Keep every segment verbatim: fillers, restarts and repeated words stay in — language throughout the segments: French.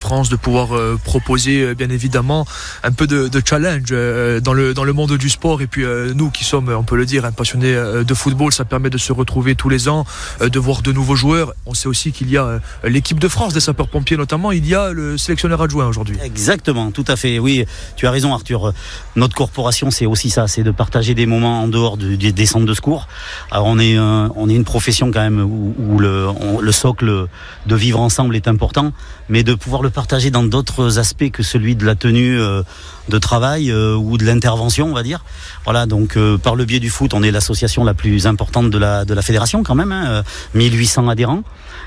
France, de pouvoir euh, proposer euh, bien évidemment un peu de, de challenge euh, dans le dans le monde du sport. Et puis euh, nous qui sommes, on peut le dire, hein, passionnés euh, de football, ça permet de se retrouver tous les ans, euh, de voir de nouveaux joueurs. On sait aussi qu'il y a euh, l'équipe de France des sapeurs-pompiers notamment, il y a le sélectionneur adjoint aujourd'hui. Exactement, tout à fait. Oui, tu as raison Arthur. Notre corporation, c'est aussi ça, c'est de partager des moments en dehors de, de, des centres de secours. Alors on est un, on est une profession quand même où, où le, on, le socle de vivre ensemble est important, mais de pouvoir le partager dans d'autres aspects que celui de la tenue euh, de travail euh, ou de l'intervention, on va dire. Voilà, donc euh, par le biais du foot, on est l'association la plus importante de la de la fédération quand même, hein, mille huit cents adhérents.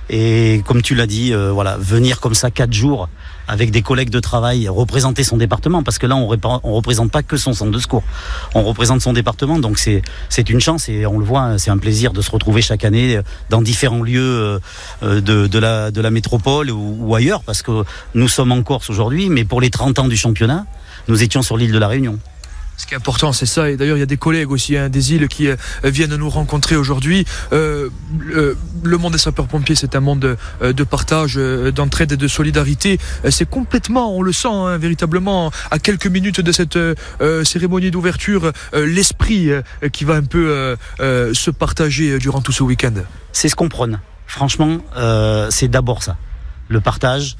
Et comme tu l'as dit, euh, voilà, venir comme ça quatre jours avec des collègues de travail, représenter son département, parce que là on ne représente pas que son centre de secours, on représente son département, donc c'est, c'est une chance et on le voit, c'est un plaisir de se retrouver chaque année dans différents lieux de, de, la, de la métropole ou, ou ailleurs, parce que nous sommes en Corse aujourd'hui, mais pour les trente ans du championnat, nous étions sur l'île de la Réunion. Ce qui est important, c'est ça. Et d'ailleurs, il y a des collègues aussi, hein, des îles qui euh, viennent nous rencontrer aujourd'hui. Euh, le, le monde des sapeurs-pompiers, c'est un monde euh, de partage, euh, d'entraide et de solidarité. Euh, c'est complètement, on le sent hein, véritablement, à quelques minutes de cette euh, cérémonie d'ouverture, euh, l'esprit euh, qui va un peu euh, euh, se partager durant tout ce week-end. C'est ce qu'on prône. Franchement, euh, c'est d'abord ça. Le partage.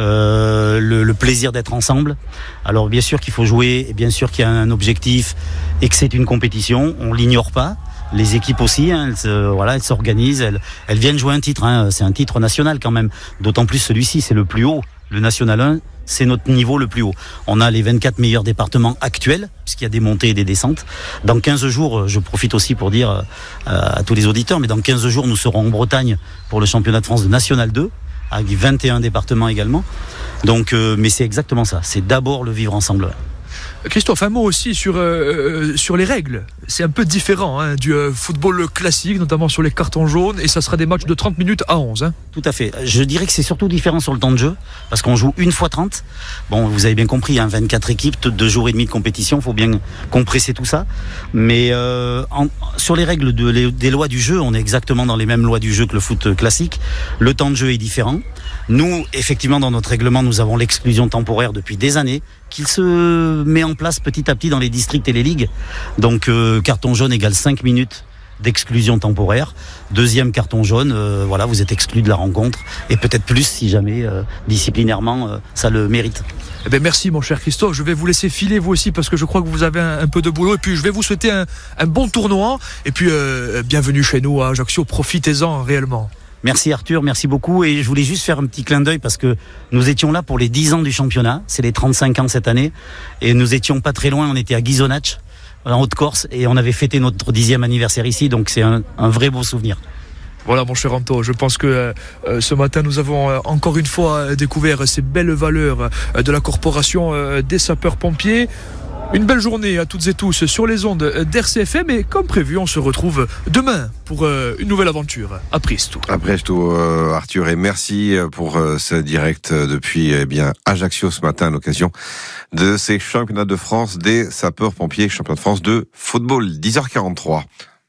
Euh, le, le plaisir d'être ensemble. Alors bien sûr qu'il faut jouer, et bien sûr qu'il y a un objectif et que c'est une compétition, on l'ignore pas. Les équipes aussi, hein, elles, se, voilà, elles s'organisent, elles, elles viennent jouer un titre. Hein, c'est un titre national quand même. D'autant plus celui-ci, c'est le plus haut. Le National un, c'est notre niveau le plus haut. On a les vingt-quatre meilleurs départements actuels, puisqu'il y a des montées et des descentes. Dans quinze jours, je profite aussi pour dire euh, à tous les auditeurs, mais dans quinze jours, nous serons en Bretagne pour le championnat de France de National deux. Avec vingt et un départements également. Donc, euh, mais c'est exactement ça. C'est d'abord le vivre ensemble. Christophe, un mot aussi sur, euh, sur les règles. C'est un peu différent hein, du euh, football classique, notamment sur les cartons jaunes, et ça sera des matchs de trente minutes à onze. Hein. Tout à fait. Je dirais que c'est surtout différent sur le temps de jeu, parce qu'on joue une fois trente. Bon, vous avez bien compris, hein, vingt-quatre équipes, deux jours et demi de compétition, il faut bien compresser tout ça. Mais euh, en, sur les règles de, les, des lois du jeu, on est exactement dans les mêmes lois du jeu que le foot classique. Le temps de jeu est différent. Nous, effectivement, dans notre règlement, nous avons l'exclusion temporaire depuis des années, qu'il se met en place petit à petit dans les districts et les ligues. Donc, euh, carton jaune égale cinq minutes d'exclusion temporaire. Deuxième carton jaune, euh, voilà, vous êtes exclu de la rencontre, et peut-être plus si jamais, euh, disciplinairement, euh, ça le mérite. Eh bien, merci mon cher Christophe, je vais vous laisser filer vous aussi parce que je crois que vous avez un, un peu de boulot, et puis je vais vous souhaiter un, un bon tournoi, et puis euh, bienvenue chez nous à Ajaccio, profitez-en réellement. Merci Arthur, merci beaucoup, et je voulais juste faire un petit clin d'œil parce que nous étions là pour les dix ans du championnat, c'est les trente-cinq ans cette année, et nous étions pas très loin, on était à Ghisonaccia, en Haute-Corse, et on avait fêté notre dixième anniversaire ici, donc c'est un, un vrai beau souvenir. Voilà mon cher Anto, je pense que euh, ce matin nous avons euh, encore une fois euh, découvert ces belles valeurs euh, de la corporation euh, des sapeurs-pompiers. Une belle journée à toutes et tous sur les ondes d'R C F M, et comme prévu, on se retrouve demain pour euh, une nouvelle aventure à Pristo. À Pristo, euh, Arthur, et merci pour euh, ce direct depuis eh bien Ajaccio ce matin à l'occasion de ces championnats de France des sapeurs-pompiers, championnat de France de football. dix heures quarante-trois.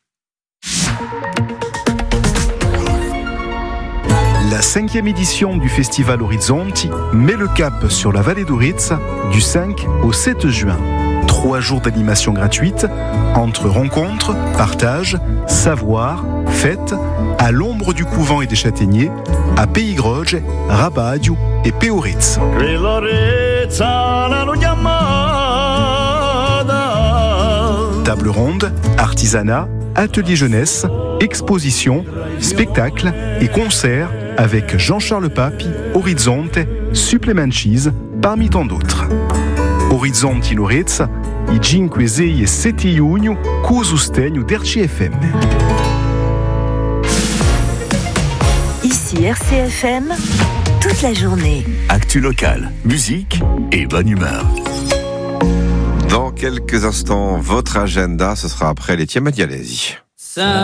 La cinquième édition du Festival Orizzonti met le cap sur la vallée d'Auritz du cinq au sept juin. Trois jours d'animation gratuite, entre rencontres, partages, savoir, fêtes, à l'ombre du couvent et des châtaigniers, à Peïgroge, Rabadio et Peoritz. Table ronde, artisanat, atelier jeunesse, exposition, spectacle et concerts avec Jean-Charles Papi, Orizzonte, Supplementis, parmi tant d'autres. Orizzonti Loretz, i cinque, sei e sette giugno, co sostegno d'R C F M. Ici R C F M, toute la journée. Actu locale, musique et bonne humeur. Dans quelques instants, votre agenda, ce sera après les Tiamadialesi.